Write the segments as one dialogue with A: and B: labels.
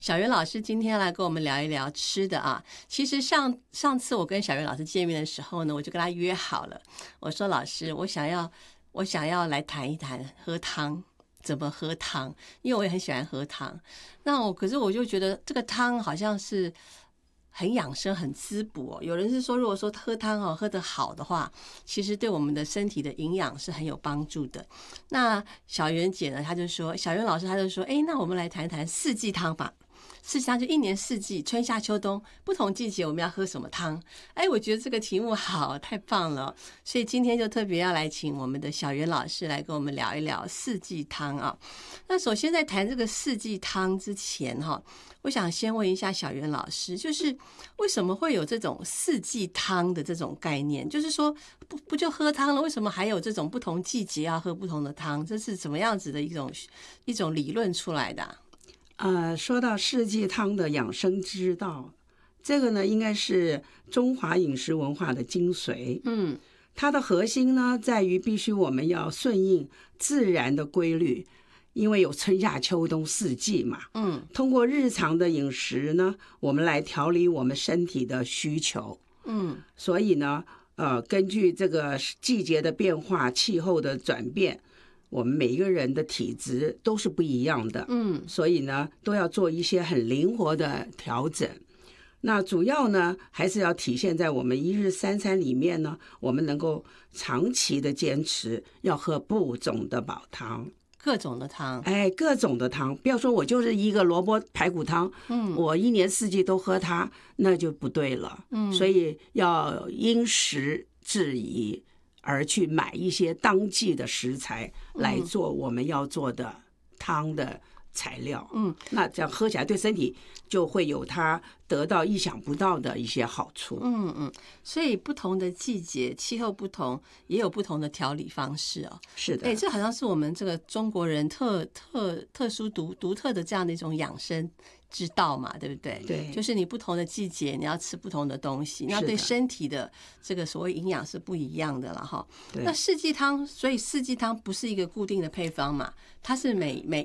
A: 小袁老师今天来跟我们聊一聊吃的啊。其实上次我跟小袁老师见面的时候呢，我就跟他约好了，我说老师，我想要来谈一谈喝汤，怎么喝汤，因为我也很喜欢喝汤。可是我就觉得这个汤好像是很养生、很滋补哦。有人是说，如果说喝汤喝得好的话，其实对我们的身体的营养是很有帮助的。那小袁姐呢，小袁老师他就说，那我们来谈谈四季汤吧。四季汤就一年四季，春夏秋冬不同季节我们要喝什么汤？我觉得这个题目好，太棒了。所以今天就特别要来请我们的小袁老师来跟我们聊一聊四季汤啊。那首先在谈这个四季汤之前我想先问一下小袁老师，就是为什么会有这种四季汤的这种概念？就是说不就喝汤了，为什么还有这种不同季节要喝不同的汤？这是怎么样子的一种理论出来的
B: 说到四季汤的养生之道，这个呢应该是中华饮食文化的精髓。它的核心呢在于必须我们要顺应自然的规律，因为有春夏秋冬四季嘛。通过日常的饮食呢，我们来调理我们身体的需求。所以呢，根据这个季节的变化、气候的转变，我们每一个人的体质都是不一样的，所以呢，都要做一些很灵活的调整。那主要呢，还是要体现在我们一日三餐里面呢，我们能够长期的坚持要喝不种的煲汤，
A: 各种的汤，
B: 各种的汤，不要说我就是一个萝卜排骨汤，我一年四季都喝它，那就不对了。所以要因时制宜，而去买一些当季的食材来做我们要做的汤的材料。那这样喝起来对身体就会有它得到意想不到的一些好处。
A: 所以不同的季节、气候不同，也有不同的调理方式哦。
B: 是的，
A: 这好像是我们这个中国人特殊独特的这样的一种养生之道嘛，对不对？
B: 对，
A: 就是你不同的季节你要吃不同的东西，那对身体的这个所谓营养是不一样的了哈。那四季汤，所以四季汤不是一个固定的配方嘛，它是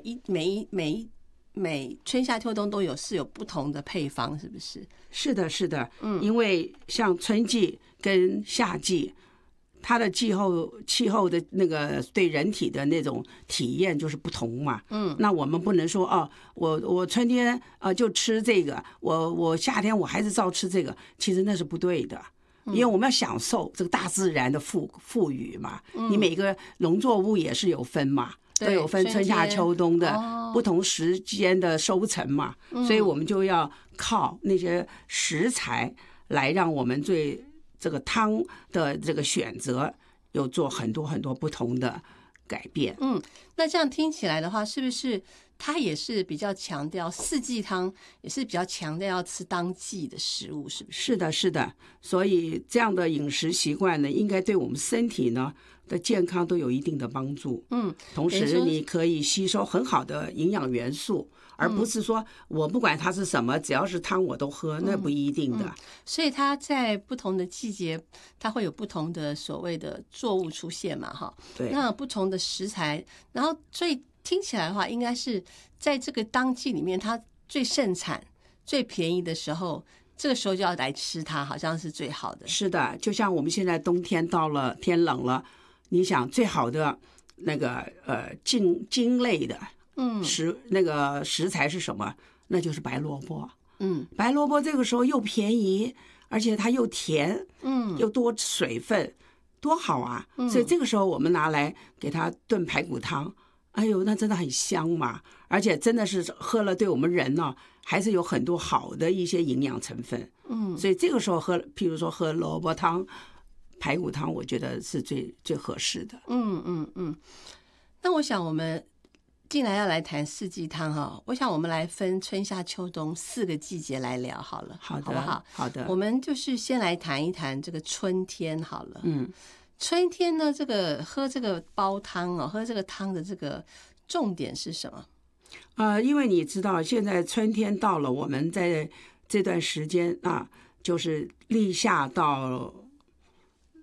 A: 每春夏秋冬都是有不同的配方，是不是？
B: 是的，是的。因为像春季跟夏季，它的气候的那个对人体的那种体验就是不同嘛。那我们不能说我春天就吃这个，我夏天我还是照吃这个，其实那是不对的。因为我们要享受这个大自然的赋予嘛。你每个农作物也是有分嘛，都有分春夏秋冬的不同时间的收成嘛。所以我们就要靠那些食材来让我们对这个汤的这个选择有做很多很多不同的改变。
A: 那这样听起来的话，是不是它也是比较强调四季汤，也是比较强调要吃当季的食物，是不是？
B: 是的，是的。所以这样的饮食习惯呢，应该对我们身体呢的健康都有一定的帮助。同时你可以吸收很好的营养元素，而不是说我不管它是什么，只要是汤我都喝，那不一定的。
A: 所以它在不同的季节，它会有不同的所谓的作物出现嘛，哈。
B: 对。
A: 那不同的食材，然后所以听起来的话，应该是在这个当季里面，它最盛产、最便宜的时候，这个时候就要来吃它，好像是最好的。
B: 是的，就像我们现在冬天到了，天冷了，你想最好的那个茎类的食材是什么？那就是白萝卜。白萝卜这个时候又便宜，而且它又甜，又多水分，多好啊！所以这个时候我们拿来给它炖排骨汤，哎呦，那真的很香嘛！而且真的是喝了，对我们人呢，还是有很多好的一些营养成分。所以这个时候譬如说喝萝卜汤、排骨汤，我觉得是最合适的。
A: 那我想我们进来要来谈四季汤哈，我想我们来分春夏秋冬4个季节来聊好了，
B: 好的，
A: 好不好？
B: 好的。
A: 我们就是先来谈一谈这个春天好了。春天呢，喝这个煲汤喝这个汤的这个重点是什么？
B: 因为你知道现在春天到了，我们在这段时间就是立夏到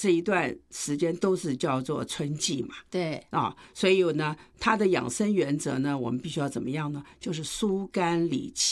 B: 这一段时间都是叫做春季嘛，
A: 对
B: 啊，所以呢，它的养生原则呢，我们必须要怎么样呢？就是疏肝理